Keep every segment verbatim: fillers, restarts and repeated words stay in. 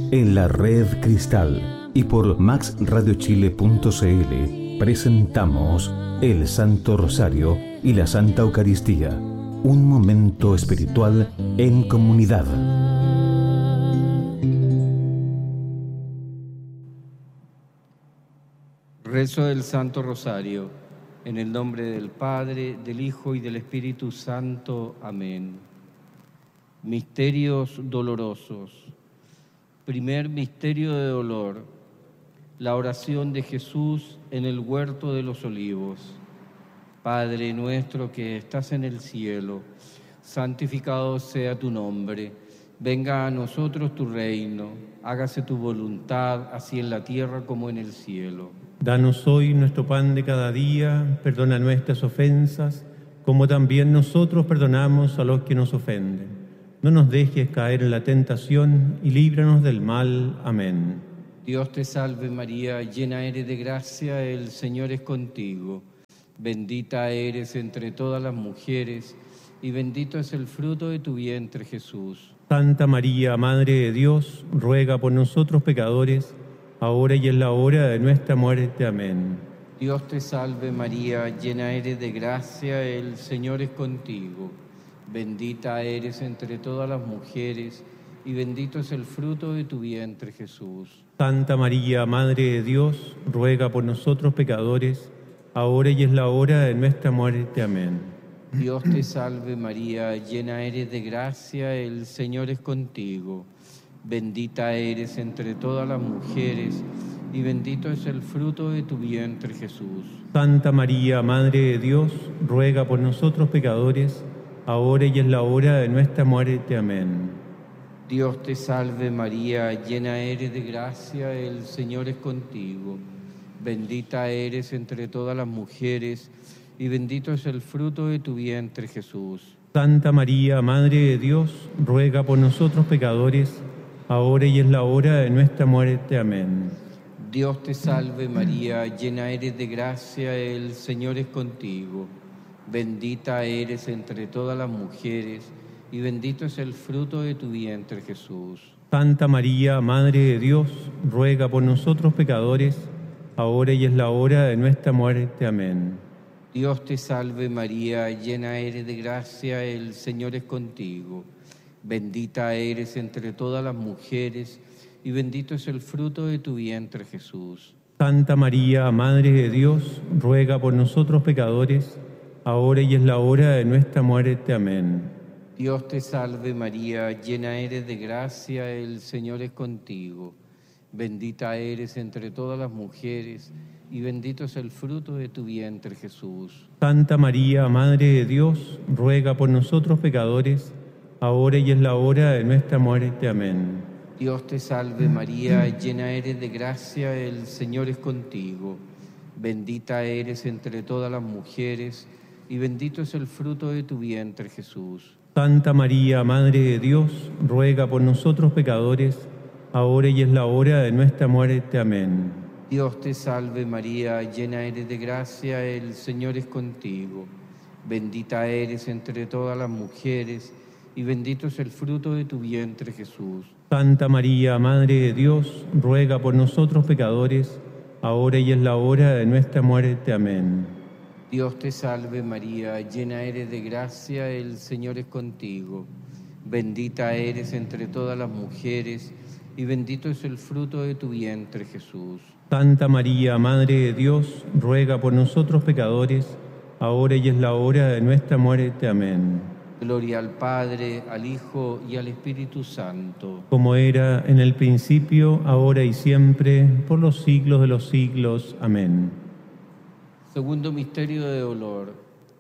en la Red Cristal y por max radio chile punto c l presentamos el Santo Rosario y la Santa Eucaristía, un momento espiritual en comunidad. Rezo del Santo Rosario, en el nombre del Padre, del Hijo y del Espíritu Santo. Amén. Misterios dolorosos. Primer misterio de dolor, la oración de Jesús en el huerto de los olivos. Padre nuestro que estás en el cielo, santificado sea tu nombre. Venga a nosotros tu reino, hágase tu voluntad, así en la tierra como en el cielo. Danos hoy nuestro pan de cada día, perdona nuestras ofensas, como también nosotros perdonamos a los que nos ofenden. No nos dejes caer en la tentación y líbranos del mal. Amén. Dios te salve María, llena eres de gracia, el Señor es contigo. Bendita eres entre todas las mujeres, y bendito es el fruto de tu vientre, Jesús. Santa María, Madre de Dios, ruega por nosotros pecadores, ahora y en la hora de nuestra muerte. Amén. Dios te salve María, llena eres de gracia, el Señor es contigo. Bendita eres entre todas las mujeres, y bendito es el fruto de tu vientre, Jesús. Santa María, Madre de Dios, ruega por nosotros pecadores, ahora y en la hora de nuestra muerte. Amén. Dios te salve María, llena eres de gracia, el Señor es contigo. Bendita eres entre todas las mujeres, y bendito es el fruto de tu vientre, Jesús. Santa María, Madre de Dios, ruega por nosotros pecadores, ahora y en la hora de nuestra muerte. Amén. Dios te salve María, llena eres de gracia, el Señor es contigo. Bendita eres entre todas las mujeres, y bendito es el fruto de tu vientre, Jesús. Santa María, Madre de Dios, ruega por nosotros pecadores, ahora y en la hora de nuestra muerte. Amén. Dios te salve María, llena eres de gracia, el Señor es contigo. Bendita eres entre todas las mujeres, y bendito es el fruto de tu vientre, Jesús. Santa María, Madre de Dios, ruega por nosotros pecadores, ahora y en la hora de nuestra muerte. Amén. Dios te salve María, llena eres de gracia, el Señor es contigo. Bendita eres entre todas las mujeres, y bendito es el fruto de tu vientre, Jesús. Santa María, Madre de Dios, ruega por nosotros pecadores, ahora y en la hora de nuestra muerte. Amén. Dios te salve María, llena eres de gracia, el Señor es contigo. Bendita eres entre todas las mujeres, y bendito es el fruto de tu vientre, Jesús. Santa María, Madre de Dios, ruega por nosotros pecadores, ahora y en la hora de nuestra muerte. Amén. Dios te salve María, llena eres de gracia, el Señor es contigo. Bendita eres entre todas las mujeres, y bendito es el fruto de tu vientre, Jesús. Santa María, Madre de Dios, ruega por nosotros pecadores, ahora y en la hora de nuestra muerte. Amén. Dios te salve María, llena eres de gracia, el Señor es contigo. Bendita eres entre todas las mujeres, y bendito es el fruto de tu vientre, Jesús. Santa María, Madre de Dios, ruega por nosotros pecadores, ahora y en la hora de nuestra muerte. Amén. Dios te salve María, llena eres de gracia, el Señor es contigo. Bendita eres entre todas las mujeres, y bendito es el fruto de tu vientre, Jesús. Santa María, Madre de Dios, ruega por nosotros pecadores, ahora y en la hora de nuestra muerte. Amén. Gloria al Padre, al Hijo y al Espíritu Santo. Como era en el principio, ahora y siempre, por los siglos de los siglos. Amén. Segundo misterio de dolor.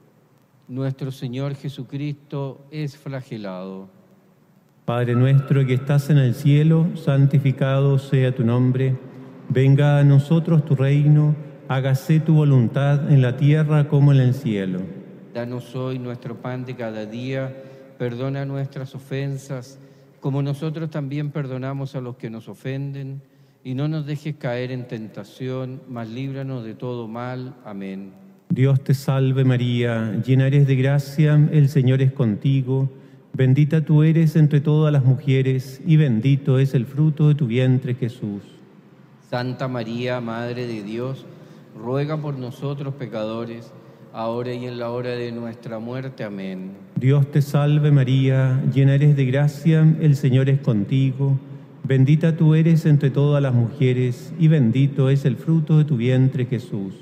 Nuestro Señor Jesucristo es flagelado. Padre nuestro que estás en el cielo, santificado sea tu nombre. Venga a nosotros tu reino, hágase tu voluntad en la tierra como en el cielo. Danos hoy nuestro pan de cada día, perdona nuestras ofensas, como nosotros también perdonamos a los que nos ofenden, y no nos dejes caer en tentación, mas líbranos de todo mal. Amén. Dios te salve María, llena eres de gracia, el Señor es contigo. Bendita tú eres entre todas las mujeres, y bendito es el fruto de tu vientre, Jesús. Santa María, Madre de Dios, ruega por nosotros pecadores, ahora y en la hora de nuestra muerte. Amén. Dios te salve María, llena eres de gracia, el Señor es contigo. Bendita tú eres entre todas las mujeres, y bendito es el fruto de tu vientre, Jesús.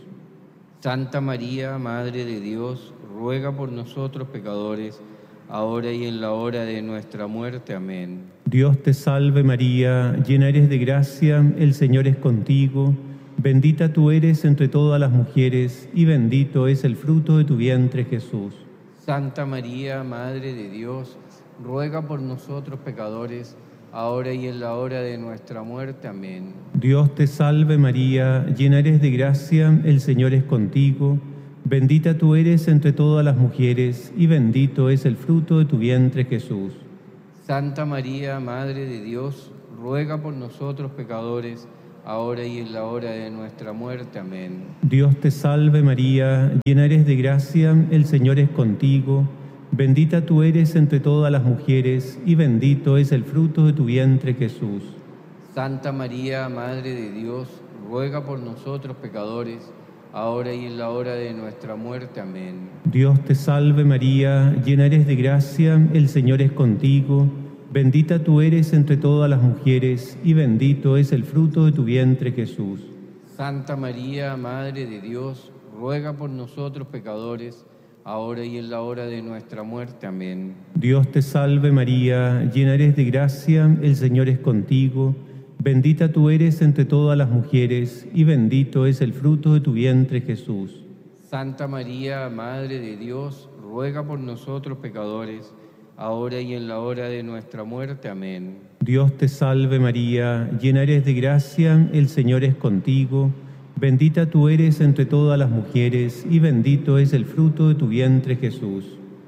Santa María, Madre de Dios, ruega por nosotros pecadores, ahora y en la hora de nuestra muerte. Amén. Dios te salve María, llena eres de gracia, el Señor es contigo. Bendita tú eres entre todas las mujeres, y bendito es el fruto de tu vientre, Jesús. Santa María, Madre de Dios, ruega por nosotros pecadores, ahora y en la hora de nuestra muerte. Amén. Dios te salve María, llena eres de gracia, el Señor es contigo. Bendita tú eres entre todas las mujeres, y bendito es el fruto de tu vientre, Jesús. Santa María, Madre de Dios, ruega por nosotros pecadores, ahora y en la hora de nuestra muerte. Amén. Dios te salve María, llena eres de gracia, el Señor es contigo. Bendita tú eres entre todas las mujeres, y bendito es el fruto de tu vientre, Jesús. Santa María, Madre de Dios, ruega por nosotros pecadores, ahora y en la hora de nuestra muerte. Amén. Dios te salve María, llena eres de gracia, el Señor es contigo. Bendita tú eres entre todas las mujeres, y bendito es el fruto de tu vientre, Jesús. Santa María, Madre de Dios, ruega por nosotros pecadores, ahora y en la hora de nuestra muerte. Amén. Dios te salve María, llena eres de gracia, el Señor es contigo. Bendita tú eres entre todas las mujeres, y bendito es el fruto de tu vientre, Jesús. Santa María, Madre de Dios, ruega por nosotros pecadores, ahora y en la hora de nuestra muerte. Amén. Dios te salve María, llena eres de gracia, el Señor es contigo. Bendita tú eres entre todas las mujeres, y bendito es el fruto de tu vientre, Jesús.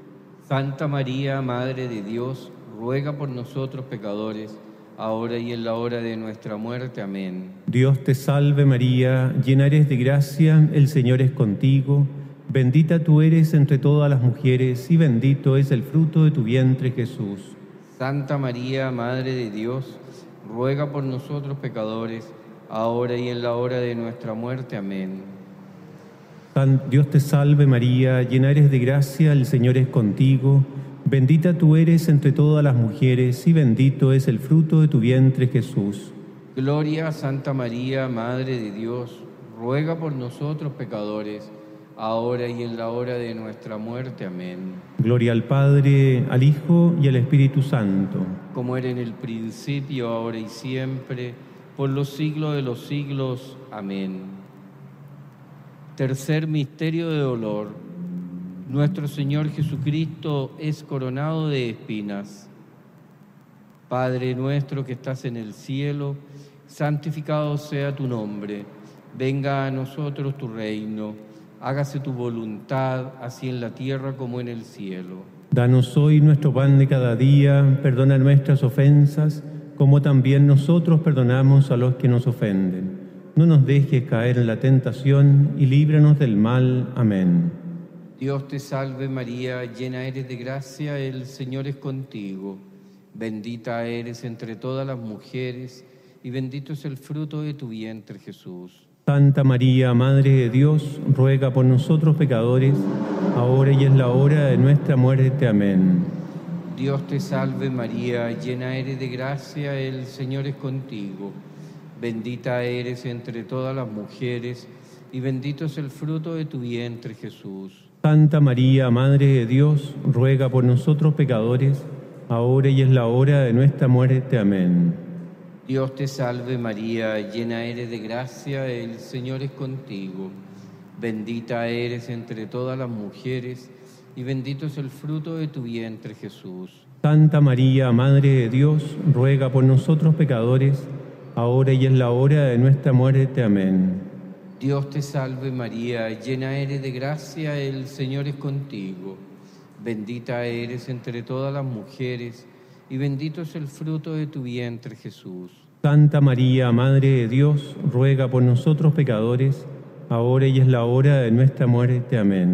Santa María, Madre de Dios, ruega por nosotros pecadores, ahora y en la hora de nuestra muerte. Amén. Dios te salve María, llena eres de gracia, el Señor es contigo. Bendita tú eres entre todas las mujeres, y bendito es el fruto de tu vientre, Jesús. Santa María, Madre de Dios, ruega por nosotros pecadores, ahora y en la hora de nuestra muerte. Amén. San Dios te salve María, llena eres de gracia, el Señor es contigo. Bendita tú eres entre todas las mujeres, y bendito es el fruto de tu vientre, Jesús. Gloria a Santa María, Madre de Dios, ruega por nosotros pecadores, ahora y en la hora de nuestra muerte. Amén. Gloria al Padre, al Hijo y al Espíritu Santo. Como era en el principio, ahora y siempre, por los siglos de los siglos. Amén. Tercer misterio de dolor. Nuestro Señor Jesucristo es coronado de espinas. Padre nuestro que estás en el cielo, santificado sea tu nombre. Venga a nosotros tu reino. Hágase tu voluntad, así en la tierra como en el cielo. Danos hoy nuestro pan de cada día. Perdona nuestras ofensas, como también nosotros perdonamos a los que nos ofenden. No nos dejes caer en la tentación, y líbranos del mal. Amén. Dios te salve María, llena eres de gracia, el Señor es contigo. Bendita eres entre todas las mujeres, y bendito es el fruto de tu vientre, Jesús. Santa María, Madre de Dios, ruega por nosotros pecadores, ahora y en la hora de nuestra muerte. Amén. Dios te salve María, llena eres de gracia, el Señor es contigo. Bendita eres entre todas las mujeres, y bendito es el fruto de tu vientre, Jesús. Santa María, Madre de Dios, ruega por nosotros pecadores, ahora y en la hora de nuestra muerte. Amén. Dios te salve María, llena eres de gracia, el Señor es contigo. Bendita eres entre todas las mujeres, y bendito es el fruto de tu vientre, Jesús. Santa María, Madre de Dios, ruega por nosotros pecadores, ahora y en la hora de nuestra muerte. Amén. Dios te salve María, llena eres de gracia, el Señor es contigo. Bendita eres entre todas las mujeres, y bendito es el fruto de tu vientre, Jesús. Santa María, Madre de Dios, ruega por nosotros pecadores, ahora y en la hora de nuestra muerte. Amén.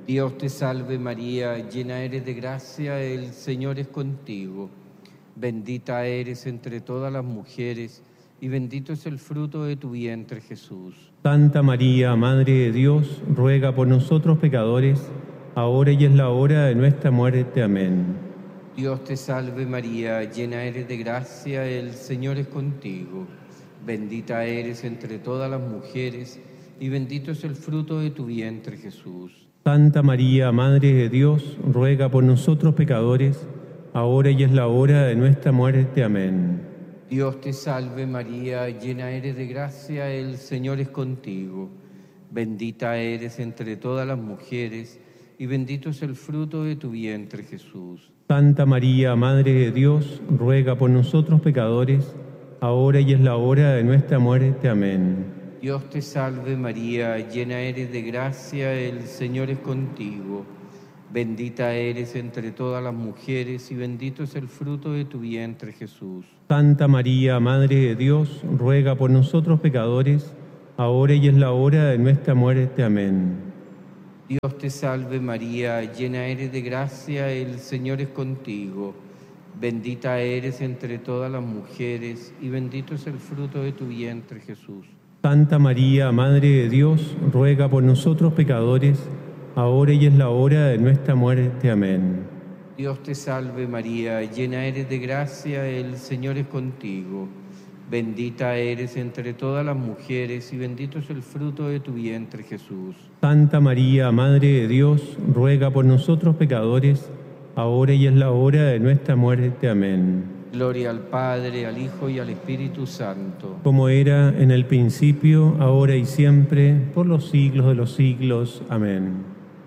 Dios te salve María, llena eres de gracia, el Señor es contigo. Bendita eres entre todas las mujeres, y bendito es el fruto de tu vientre, Jesús. Santa María, Madre de Dios, ruega por nosotros pecadores, ahora y en la hora de nuestra muerte. Amén. Dios te salve María, llena eres de gracia, el Señor es contigo. Bendita eres entre todas las mujeres, y bendito es el fruto de tu vientre, Jesús. Santa María, Madre de Dios, ruega por nosotros pecadores, ahora y es la hora de nuestra muerte. Amén. Dios te salve María, llena eres de gracia, el Señor es contigo. Bendita eres entre todas las mujeres, y bendito es el fruto de tu vientre, Jesús. Santa María, Madre de Dios, ruega por nosotros pecadores, ahora y es la hora de nuestra muerte. Amén. Dios te salve María, llena eres de gracia, el Señor es contigo. Bendita eres entre todas las mujeres, y bendito es el fruto de tu vientre, Jesús. Santa María, Madre de Dios, ruega por nosotros pecadores, ahora y es la hora de nuestra muerte. Amén. Dios te salve María, llena eres de gracia, el Señor es contigo. Bendita eres entre todas las mujeres, y bendito es el fruto de tu vientre, Jesús. Santa María, Madre de Dios, ruega por nosotros pecadores, ahora y es la hora de nuestra muerte. Amén. Dios te salve María, llena eres de gracia, el Señor es contigo. Bendita eres entre todas las mujeres, y bendito es el fruto de tu vientre, Jesús. Santa María, Madre de Dios, ruega por nosotros pecadores, ahora y es la hora de nuestra muerte. Amén. Gloria al Padre, al Hijo y al Espíritu Santo. Como era en el principio, ahora y siempre, por los siglos de los siglos. Amén.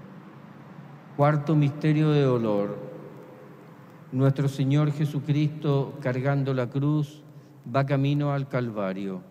Cuarto misterio de dolor. Nuestro Señor Jesucristo, cargando la cruz, va camino al Calvario.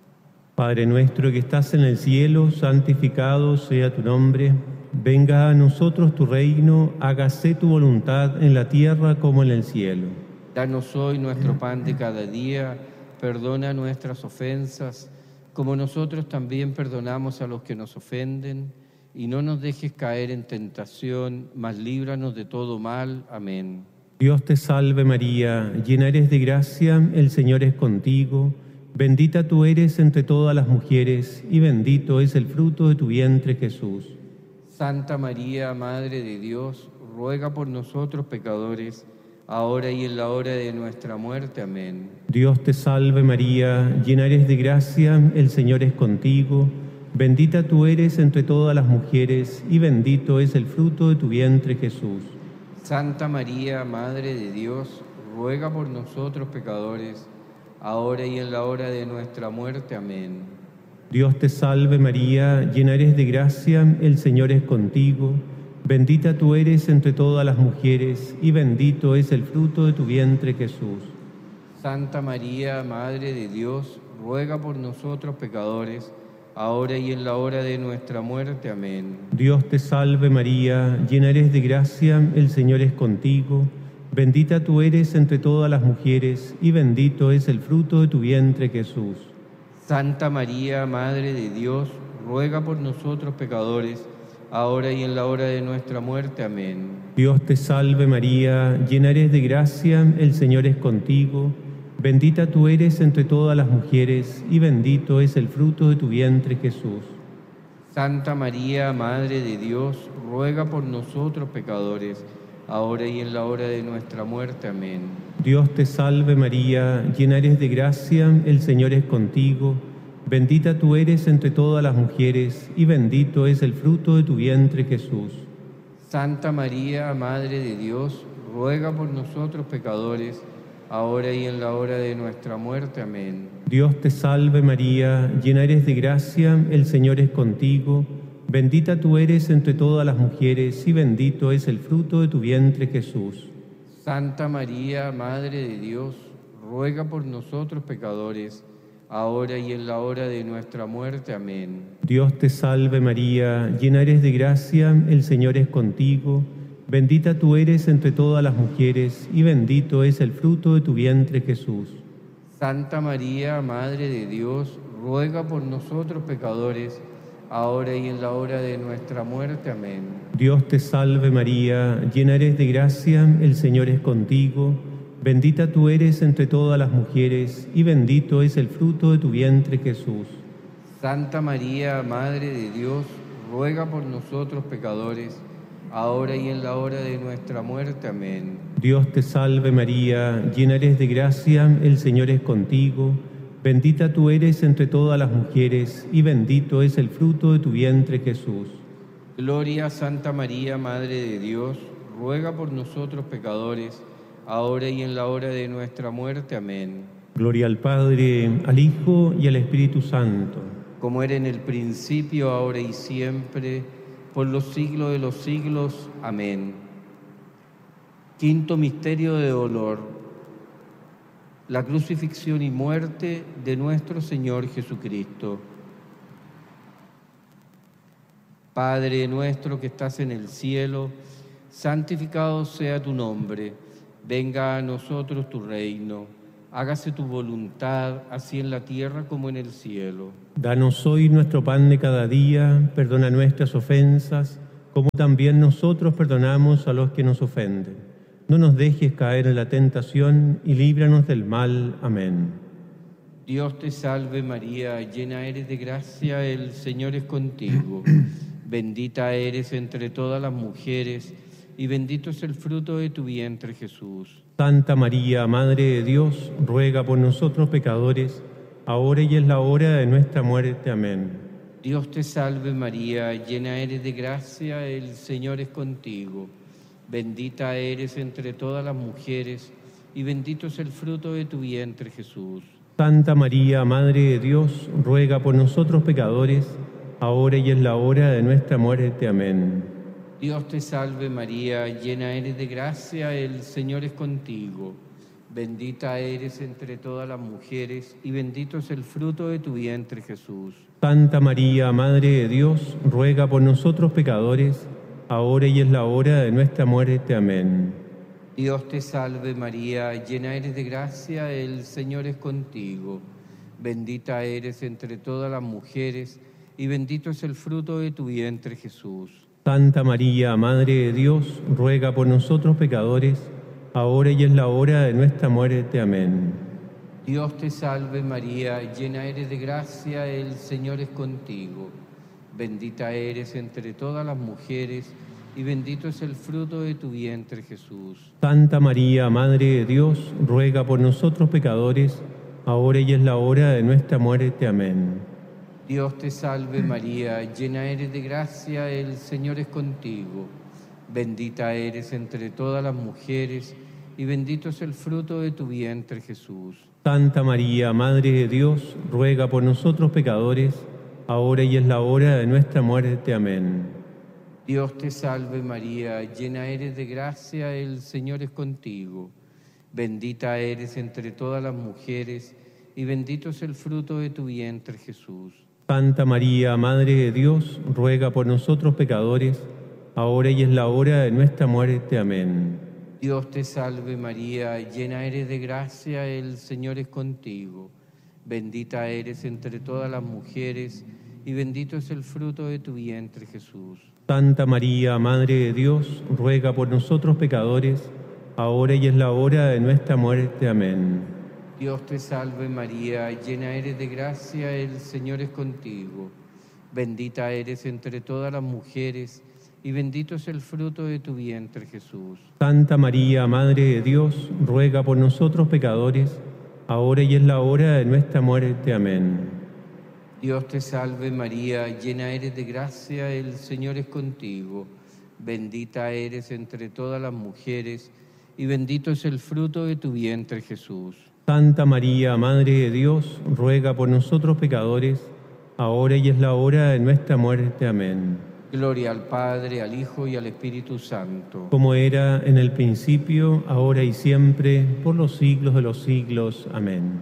Padre nuestro que estás en el cielo, santificado sea tu nombre. Venga a nosotros tu reino, hágase tu voluntad en la tierra como en el cielo. Danos hoy nuestro pan de cada día, perdona nuestras ofensas, como nosotros también perdonamos a los que nos ofenden, y no nos dejes caer en tentación, mas líbranos de todo mal. Amén. Dios te salve María, llena eres de gracia, el Señor es contigo. Bendita tú eres entre todas las mujeres, y bendito es el fruto de tu vientre, Jesús. Santa María, Madre de Dios, ruega por nosotros pecadores, ahora y en la hora de nuestra muerte. Amén. Dios te salve María, llena eres de gracia, el Señor es contigo. Bendita tú eres entre todas las mujeres, y bendito es el fruto de tu vientre, Jesús. Santa María, Madre de Dios, ruega por nosotros pecadores, ahora y en la hora de nuestra muerte. Amén. Dios te salve María, llena eres de gracia, el Señor es contigo. Bendita tú eres entre todas las mujeres, y bendito es el fruto de tu vientre, Jesús. Santa María, Madre de Dios, ruega por nosotros pecadores, ahora y en la hora de nuestra muerte. Amén. Dios te salve María, llena eres de gracia, el Señor es contigo. Bendita tú eres entre todas las mujeres, y bendito es el fruto de tu vientre, Jesús. Santa María, Madre de Dios, ruega por nosotros pecadores, ahora y en la hora de nuestra muerte. Amén. Dios te salve María, llena eres de gracia, el Señor es contigo. Bendita tú eres entre todas las mujeres, y bendito es el fruto de tu vientre, Jesús. Santa María, Madre de Dios, ruega por nosotros pecadores, ahora y en la hora de nuestra muerte. Amén. Dios te salve María, llena eres de gracia, el Señor es contigo. Bendita tú eres entre todas las mujeres, y bendito es el fruto de tu vientre, Jesús. Santa María, Madre de Dios, ruega por nosotros pecadores, ahora y en la hora de nuestra muerte. Amén. Dios te salve María, llena eres de gracia, el Señor es contigo. Bendita tú eres entre todas las mujeres, y bendito es el fruto de tu vientre, Jesús. Santa María, Madre de Dios, ruega por nosotros pecadores, ahora y en la hora de nuestra muerte. Amén. Dios te salve María, llena eres de gracia, el Señor es contigo. Bendita tú eres entre todas las mujeres, y bendito es el fruto de tu vientre, Jesús. Santa María, Madre de Dios, ruega por nosotros pecadores, ahora y en la hora de nuestra muerte. Amén. Dios te salve María, llena eres de gracia, el Señor es contigo. Bendita tú eres entre todas las mujeres, y bendito es el fruto de tu vientre, Jesús. Santa María, Madre de Dios, ruega por nosotros pecadores, ahora y en la hora de nuestra muerte. Amén. Dios te salve María, llena eres de gracia, el Señor es contigo. Bendita tú eres entre todas las mujeres, y bendito es el fruto de tu vientre, Jesús. Gloria a Santa María, Madre de Dios, ruega por nosotros pecadores, ahora y en la hora de nuestra muerte. Amén. Gloria al Padre, al Hijo y al Espíritu Santo. Como era en el principio, ahora y siempre, por los siglos de los siglos. Amén. Quinto misterio de dolor: la crucifixión y muerte de nuestro Señor Jesucristo. Padre nuestro que estás en el cielo, santificado sea tu nombre. Venga a nosotros tu reino. Hágase tu voluntad, así en la tierra como en el cielo. Danos hoy nuestro pan de cada día. Perdona nuestras ofensas, como también nosotros perdonamos a los que nos ofenden. No nos dejes caer en la tentación y líbranos del mal. Amén. Dios te salve María, llena eres de gracia, el Señor es contigo. Bendita eres entre todas las mujeres, y bendito es el fruto de tu vientre, Jesús. Santa María, Madre de Dios, ruega por nosotros pecadores, ahora y en la hora de nuestra muerte. Amén. Dios te salve María, llena eres de gracia, el Señor es contigo. Bendita eres entre todas las mujeres, y bendito es el fruto de tu vientre, Jesús. Santa María, Madre de Dios, ruega por nosotros pecadores, ahora y en la hora de nuestra muerte. Amén. Dios te salve María, llena eres de gracia, el Señor es contigo. Bendita eres entre todas las mujeres, y bendito es el fruto de tu vientre, Jesús. Santa María, Madre de Dios, ruega por nosotros pecadores, ahora y en la hora de nuestra muerte. Amén. Dios te salve María, llena eres de gracia, el Señor es contigo. Bendita eres entre todas las mujeres, y bendito es el fruto de tu vientre, Jesús. Santa María, Madre de Dios, ruega por nosotros pecadores, ahora y en la hora de nuestra muerte. Amén. Dios te salve María, llena eres de gracia, el Señor es contigo. Bendita eres entre todas las mujeres, y bendito es el fruto de tu vientre, Jesús. Santa María, Madre de Dios, ruega por nosotros pecadores, ahora y en la hora de nuestra muerte. Amén. Dios te salve María, llena eres de gracia, el Señor es contigo. Bendita eres entre todas las mujeres, y bendito es el fruto de tu vientre, Jesús. Santa María, Madre de Dios, ruega por nosotros pecadores, ahora y en la hora de nuestra muerte. Amén. Dios te salve María, llena eres de gracia, el Señor es contigo. Bendita eres entre todas las mujeres, y bendito es el fruto de tu vientre, Jesús. Santa María, Madre de Dios, ruega por nosotros pecadores, ahora y en la hora de nuestra muerte. Amén. Dios te salve María, llena eres de gracia, el Señor es contigo. Bendita eres entre todas las mujeres, y bendito es el fruto de tu vientre, Jesús. Santa María, Madre de Dios, ruega por nosotros pecadores, ahora y en la hora de nuestra muerte. Amén. Dios te salve María, llena eres de gracia, el Señor es contigo. Bendita eres entre todas las mujeres, y bendito es el fruto de tu vientre, Jesús. Santa María, Madre de Dios, ruega por nosotros pecadores, ahora y en la hora de nuestra muerte. Amén. Dios te salve María, llena eres de gracia, el Señor es contigo. Bendita eres entre todas las mujeres, y bendito es el fruto de tu vientre, Jesús. Santa María, Madre de Dios, ruega por nosotros pecadores, ahora y en la hora de nuestra muerte. Amén. Gloria al Padre, al Hijo y al Espíritu Santo. Como era en el principio, ahora y siempre, por los siglos de los siglos. Amén.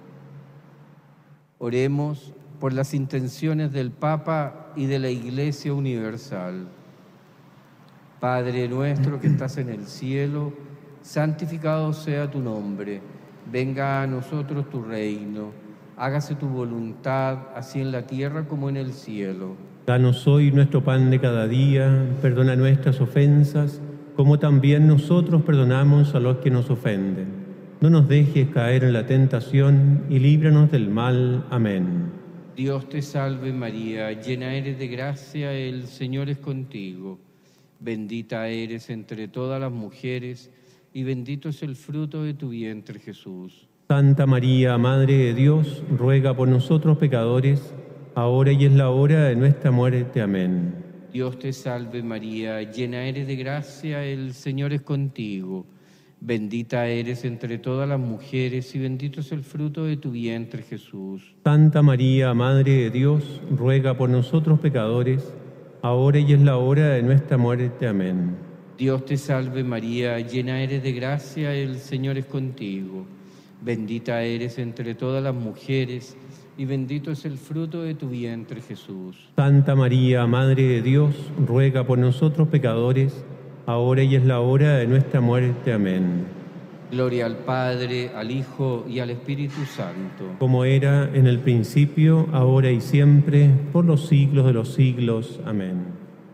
Oremos por las intenciones del Papa y de la Iglesia Universal. Padre nuestro que estás en el cielo, santificado sea tu nombre. Venga a nosotros tu reino. Hágase tu voluntad, así en la tierra como en el cielo. Danos hoy nuestro pan de cada día, perdona nuestras ofensas, como también nosotros perdonamos a los que nos ofenden. No nos dejes caer en la tentación y líbranos del mal. Amén. Dios te salve María, llena eres de gracia, el Señor es contigo. Bendita eres entre todas las mujeres, y bendito es el fruto de tu vientre, Jesús. Santa María, Madre de Dios, ruega por nosotros pecadores, ahora y en la hora de nuestra muerte. Amén. Dios te salve María, llena eres de gracia, el Señor es contigo. Bendita eres entre todas las mujeres, y bendito es el fruto de tu vientre, Jesús. Santa María, Madre de Dios, ruega por nosotros pecadores, ahora y en la hora de nuestra muerte. Amén. Dios te salve María, llena eres de gracia, el Señor es contigo. Bendita eres entre todas las mujeres, y bendito es el fruto de tu vientre, Jesús. Santa María, Madre de Dios, ruega por nosotros pecadores, ahora y en la hora de nuestra muerte. Amén. Gloria al Padre, al Hijo y al Espíritu Santo. Como era en el principio, ahora y siempre, por los siglos de los siglos. Amén.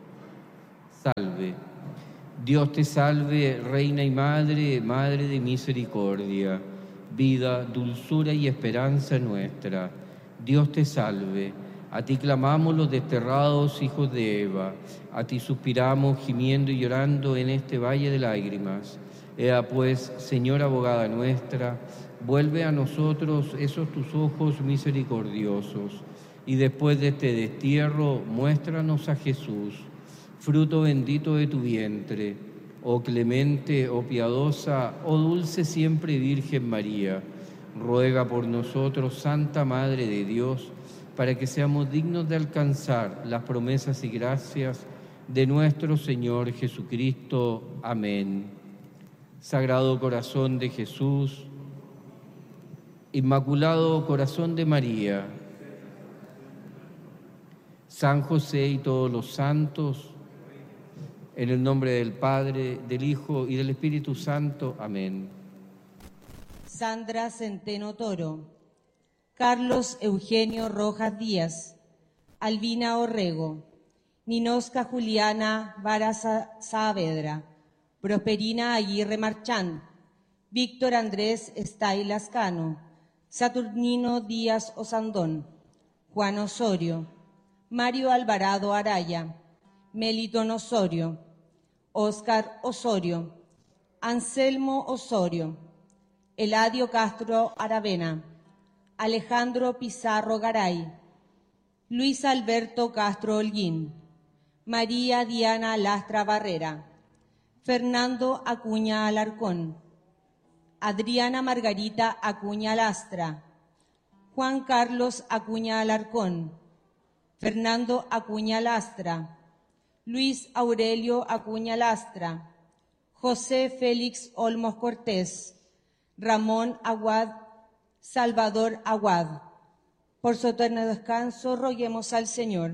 Salve. Dios te salve, Reina y Madre, Madre de misericordia, vida, dulzura y esperanza nuestra. Dios te salve. A ti clamamos los desterrados hijos de Eva, a ti suspiramos gimiendo y llorando en este valle de lágrimas. Ea pues, Señora abogada nuestra, vuelve a nosotros esos tus ojos misericordiosos, y después de este destierro, muéstranos a Jesús, fruto bendito de tu vientre. Oh clemente, oh piadosa, oh dulce siempre Virgen María, ruega por nosotros, Santa Madre de Dios, para que seamos dignos de alcanzar las promesas y gracias de nuestro Señor Jesucristo. Amén. Sagrado Corazón de Jesús, Inmaculado Corazón de María, San José y todos los santos, en el nombre del Padre, del Hijo y del Espíritu Santo. Amén. Sandra Centeno Toro, Carlos Eugenio Rojas Díaz, Albina Orrego, Ninosca Juliana Vara Saavedra, Prosperina Aguirre Marchán, Víctor Andrés Estay Lascano, Saturnino Díaz Osandón, Juan Osorio, Mario Alvarado Araya, Melitón Osorio, Óscar Osorio, Anselmo Osorio, Eladio Castro Aravena, Alejandro Pizarro Garay, Luis Alberto Castro Holguín, María Diana Lastra Barrera, Fernando Acuña Alarcón, Adriana Margarita Acuña Lastra, Juan Carlos Acuña Alarcón, Fernando Acuña Lastra, Luis Aurelio Acuña Lastra, José Félix Olmos Cortés, Ramón Aguad, Salvador Aguad. Por su eterno descanso, roguemos al Señor.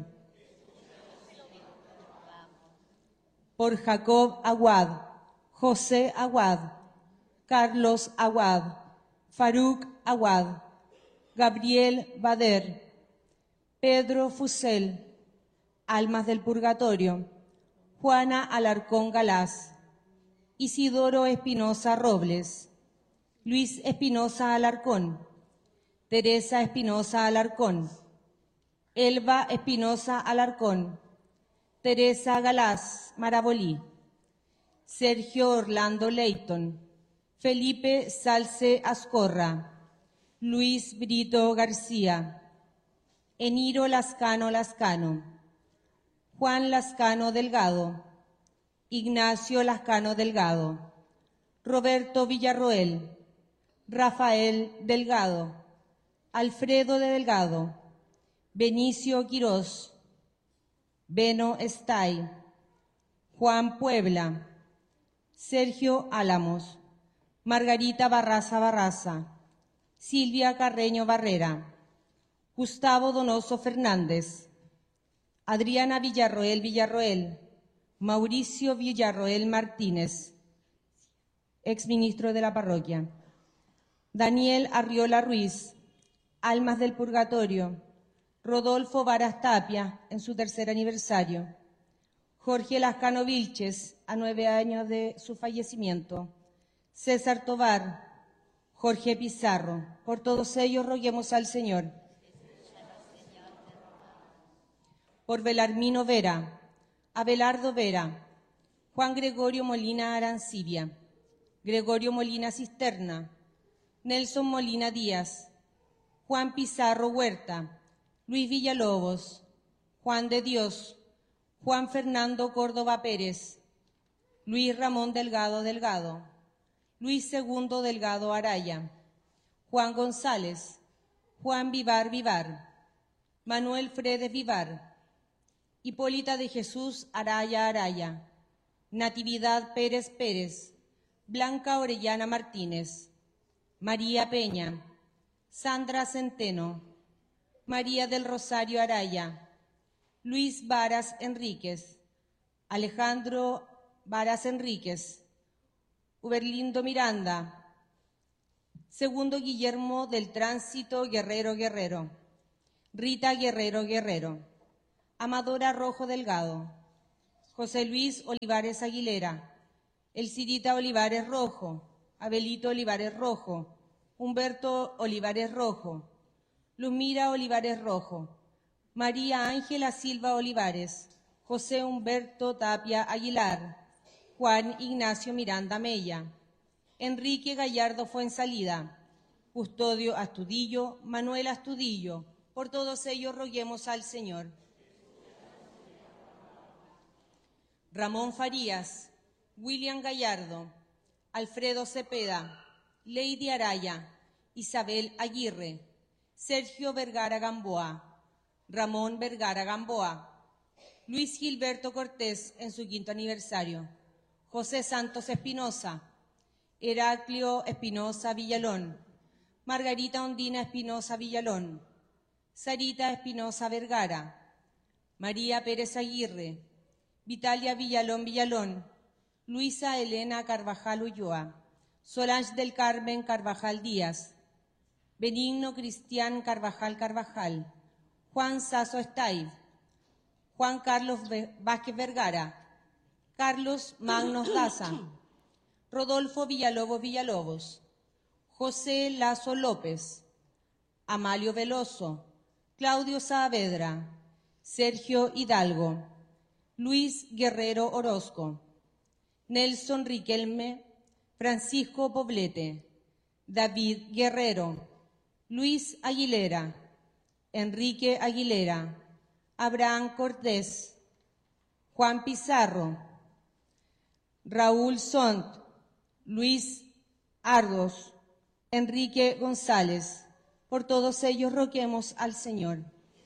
Por Jacob Aguad, José Aguad, Carlos Aguad, Faruc Aguad, Gabriel Bader, Pedro Fusel, Almas del Purgatorio, Juana Alarcón Galás, Isidoro Espinosa Robles, Luis Espinosa Alarcón, Teresa Espinosa Alarcón, Elba Espinosa Alarcón, Teresa Galás Marabolí, Sergio Orlando Leighton, Felipe Salce Ascorra, Luis Brito García, Eniro Lascano Lascano, Juan Lascano Delgado, Ignacio Lascano Delgado, Roberto Villarroel, Rafael Delgado, Alfredo de Delgado, Benicio Quirós, Beno Estay, Juan Puebla, Sergio Álamos, Margarita Barraza Barraza, Silvia Carreño Barrera, Gustavo Donoso Fernández, Adriana Villarroel Villarroel, Mauricio Villarroel Martínez, exministro de la parroquia, Daniel Arriola Ruiz, Almas del Purgatorio, Rodolfo Varas Tapia, en su tercer aniversario. Jorge Lascano Vilches, a nueve años de su fallecimiento. César Tovar, Jorge Pizarro. Por todos ellos roguemos al Señor. Por Belarmino Vera, Abelardo Vera, Juan Gregorio Molina Arancibia, Gregorio Molina Cisterna, Nelson Molina Díaz, Juan Pizarro Huerta, Luis Villalobos, Juan de Dios, Juan Fernando Córdoba Pérez, Luis Ramón Delgado Delgado, Luis Segundo Delgado Araya, Juan González, Juan Vivar Vivar, Manuel Fredes Vivar, Hipólita de Jesús Araya Araya, Natividad Pérez Pérez, Blanca Orellana Martínez, María Peña, Sandra Centeno, María del Rosario Araya, Luis Varas Enríquez, Alejandro Varas Enríquez, Uberlindo Miranda, Segundo Guillermo del Tránsito Guerrero Guerrero, Rita Guerrero Guerrero, Amadora Rojo Delgado, José Luis Olivares Aguilera, Elcidita Olivares Rojo, Abelito Olivares Rojo, Humberto Olivares Rojo, Luzmira Olivares Rojo, María Ángela Silva Olivares, José Humberto Tapia Aguilar, Juan Ignacio Miranda Mella, Enrique Gallardo Fuensalida, Custodio Astudillo, Manuel Astudillo. Por todos ellos roguemos al Señor. Ramón Farías, William Gallardo, Alfredo Cepeda, Lady Araya, Isabel Aguirre, Sergio Vergara Gamboa, Ramón Vergara Gamboa, Luis Gilberto Cortés en su quinto aniversario, José Santos Espinosa, Heraclio Espinosa Villalón, Margarita Ondina Espinosa Villalón, Sarita Espinosa Vergara, María Pérez Aguirre, Vitalia Villalón Villalón, Luisa Elena Carvajal Ulloa, Solange del Carmen Carvajal Díaz, Benigno Cristian Carvajal Carvajal, Juan Sasso Estay, Juan Carlos Vázquez Vergara, Carlos Magnos Daza, Rodolfo Villalobos Villalobos, José Lazo López, Amalio Veloso, Claudio Saavedra, Sergio Hidalgo, Luis Guerrero Orozco, Nelson Riquelme, Francisco Poblete, David Guerrero, Luis Aguilera, Enrique Aguilera, Abraham Cortés, Juan Pizarro, Raúl Sont, Luis Ardos, Enrique González. Por todos ellos roguemos al Señor.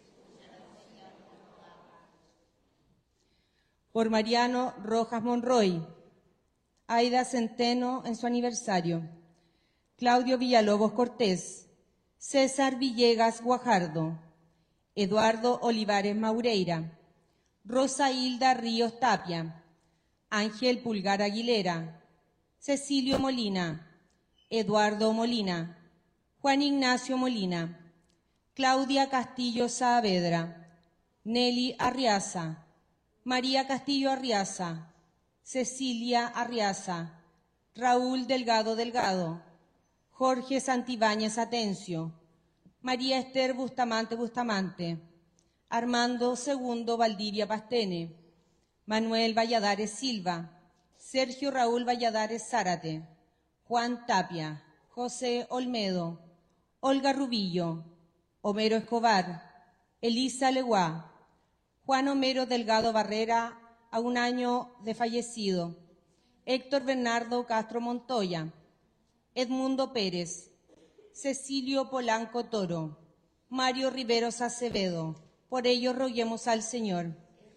Por Mariano Rojas Monroy, Aida Centeno en su aniversario, Claudio Villalobos Cortés, César Villegas Guajardo, Eduardo Olivares Maureira, Rosa Hilda Ríos Tapia, Ángel Pulgar Aguilera, Cecilio Molina, Eduardo Molina, Juan Ignacio Molina, Claudia Castillo Saavedra, Nelly Arriaza, María Castillo Arriaza, Cecilia Arriaza, Raúl Delgado Delgado, Jorge Santibáñez Atencio, María Esther Bustamante Bustamante, Armando Segundo Valdivia Pastene, Manuel Valladares Silva, Sergio Raúl Valladares Zárate, Juan Tapia, José Olmedo, Olga Rubillo, Homero Escobar, Elisa Leguá, Juan Homero Delgado Barrera, a un año de fallecido, Héctor Bernardo Castro Montoya, Edmundo Pérez, Cecilio Polanco Toro, Mario Riveros Acevedo. Por ello roguemos al Señor.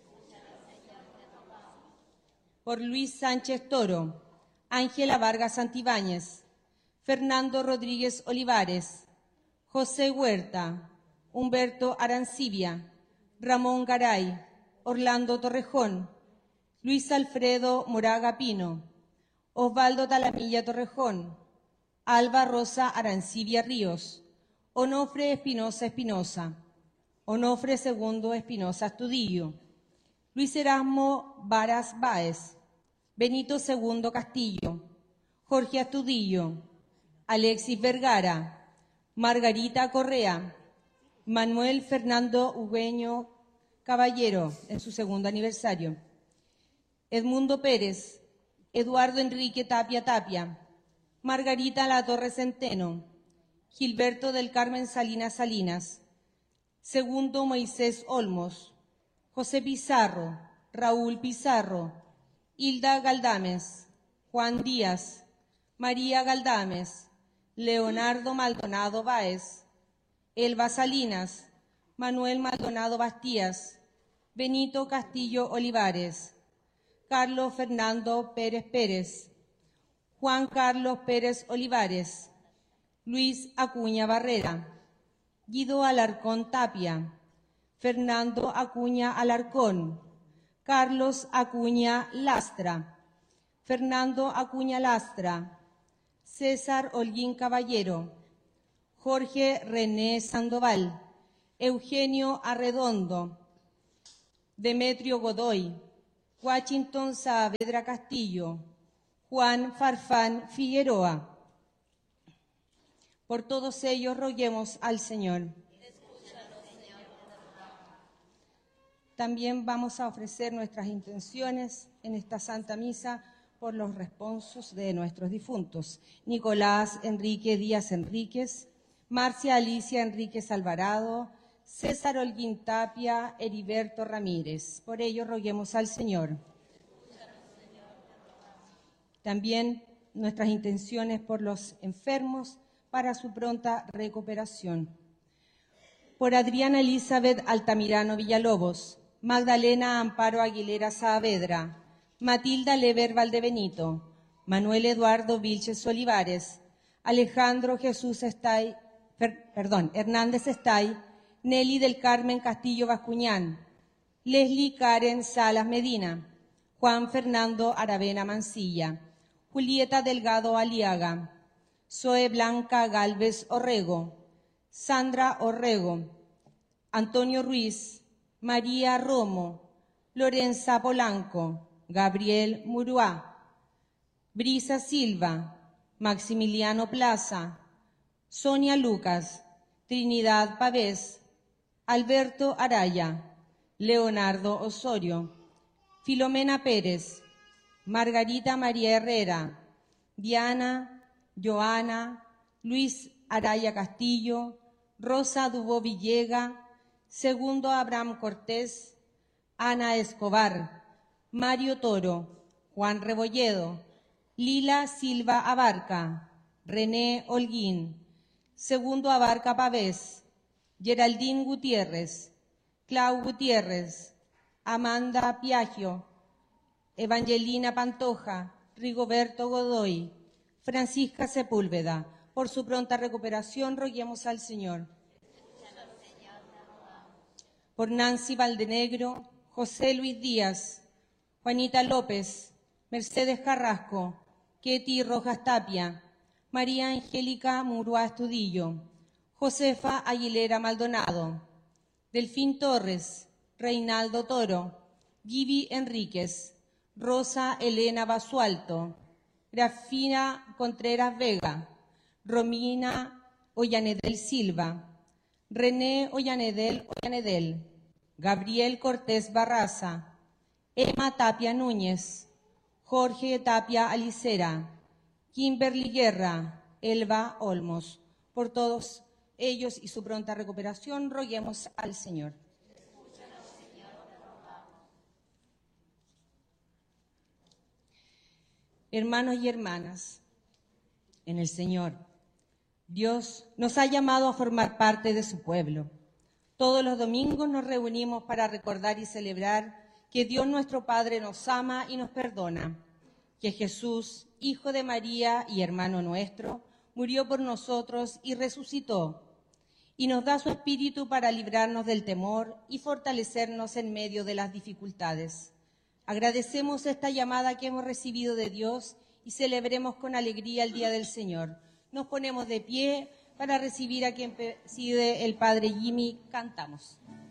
Por Luis Sánchez Toro, Ángela Vargas Santibáñez, Fernando Rodríguez Olivares, José Huerta, Humberto Arancibia, Ramón Garay, Orlando Torrejón, Luis Alfredo Moraga Pino, Osvaldo Talamilla Torrejón, Alba Rosa Arancibia Ríos, Onofre Espinosa Espinosa, Onofre segundo Espinosa Astudillo, Luis Erasmo Varas Báez, Benito segundo Castillo, Jorge Astudillo, Alexis Vergara, Margarita Correa, Manuel Fernando Ugueño Caballero, en su segundo aniversario, Edmundo Pérez, Eduardo Enrique Tapia Tapia, Margarita Latorre Centeno, Gilberto del Carmen Salinas Salinas, Segundo Moisés Olmos, José Pizarro, Raúl Pizarro, Hilda Galdames, Juan Díaz, María Galdames, Leonardo Maldonado Báez, Elba Salinas, Manuel Maldonado Bastías, Benito Castillo Olivares, Carlos Fernando Pérez Pérez, Juan Carlos Pérez Olivares, Luis Acuña Barrera, Guido Alarcón Tapia, Fernando Acuña Alarcón, Carlos Acuña Lastra, Fernando Acuña Lastra, César Holguín Caballero, Jorge René Sandoval, Eugenio Arredondo, Demetrio Godoy, Washington Saavedra Castillo, Juan Farfán Figueroa. Por todos ellos roguemos al Señor. También vamos a ofrecer nuestras intenciones en esta Santa Misa por los responsos de nuestros difuntos. Nicolás Enrique Díaz Enríquez, Marcia Alicia Enríquez Alvarado, César Holguín Tapia, Heriberto Ramírez. Por ello roguemos al Señor. También nuestras intenciones por los enfermos para su pronta recuperación. Por Adriana Elizabeth Altamirano Villalobos, Magdalena Amparo Aguilera Saavedra, Matilda Lever Valdebenito, Manuel Eduardo Vilches Olivares, Alejandro Jesús Estay, per, perdón, Hernández Estay, Nelly del Carmen Castillo Bascuñán, Leslie Karen Salas Medina, Juan Fernando Aravena Mancilla, Julieta Delgado Aliaga, Zoe Blanca Galvez Orrego, Sandra Orrego, Antonio Ruiz, María Romo, Lorenza Polanco, Gabriel Muruá, Brisa Silva, Maximiliano Plaza, Sonia Lucas, Trinidad Pavés, Alberto Araya, Leonardo Osorio, Filomena Pérez, Margarita María Herrera, Diana, Joana, Luis Araya Castillo, Rosa Dubó Villega, Segundo Abraham Cortés, Ana Escobar, Mario Toro, Juan Rebolledo, Lila Silva Abarca, René Holguín, Segundo Abarca Pavés, Geraldine Gutiérrez, Clau Gutiérrez, Amanda Piaggio, Evangelina Pantoja, Rigoberto Godoy, Francisca Sepúlveda. Por su pronta recuperación roguemos al Señor. Por Nancy Valdenegro, José Luis Díaz, Juanita López, Mercedes Carrasco, Ketty Rojas Tapia, María Angélica Murúa Estudillo, Josefa Aguilera Maldonado, Delfín Torres, Reinaldo Toro, Gibi Enríquez, Rosa Elena Basualto, Grafina Contreras Vega, Romina Ollanedel Silva, René Ollanedel Ollanedel, Gabriel Cortés Barraza, Emma Tapia Núñez, Jorge Tapia Alicera, Kimberly Guerra, Elba Olmos. Por todos ellos y su pronta recuperación roguemos al Señor. Hermanos y hermanas, en el Señor, Dios nos ha llamado a formar parte de su pueblo. Todos los domingos nos reunimos para recordar y celebrar que Dios nuestro Padre nos ama y nos perdona, que Jesús, Hijo de María y hermano nuestro, murió por nosotros y resucitó, y nos da su Espíritu para librarnos del temor y fortalecernos en medio de las dificultades. Agradecemos esta llamada que hemos recibido de Dios y celebremos con alegría el Día del Señor. Nos ponemos de pie para recibir a quien preside el Padre Jimmy. Cantamos.